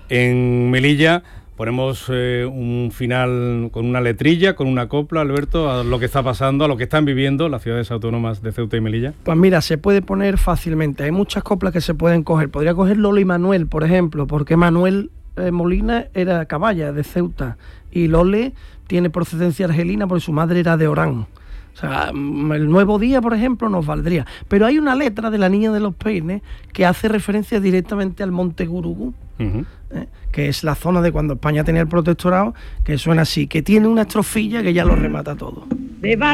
En Melilla ponemos un final con una letrilla, con una copla, Alberto, a lo que está pasando, a lo que están viviendo las ciudades autónomas de Ceuta y Melilla. Pues mira, se puede poner fácilmente. Hay muchas coplas que se pueden coger. Podría coger Lolo y Manuel, por ejemplo, porque Manuel Molina era caballa de Ceuta y Lole tiene procedencia argelina porque su madre era de Orán. O sea, el Nuevo Día, por ejemplo, nos valdría. Pero hay una letra de La Niña de los Peines que hace referencia directamente al Monte Gurugú, que es la zona de cuando España tenía el protectorado, que suena así, que tiene una estrofilla que ya lo remata todo. De